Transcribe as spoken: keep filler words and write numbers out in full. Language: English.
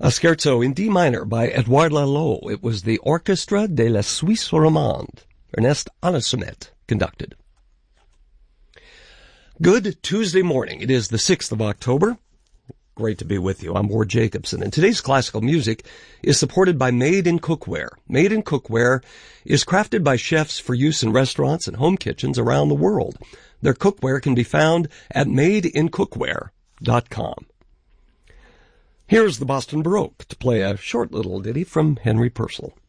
A scherzo in D minor by Edouard Lalo. It was the Orchestre de la Suisse Romande. Ernest Ansermet conducted. Good Tuesday morning. It is the sixth of October. Great to be with you. I'm Ward Jacobson, and today's classical music is supported by Made in Cookware. Made in Cookware is crafted by chefs for use in restaurants and home kitchens around the world. Their cookware can be found at made in cookware dot com. Here's the Boston Baroque to play a short little ditty from Henry Purcell.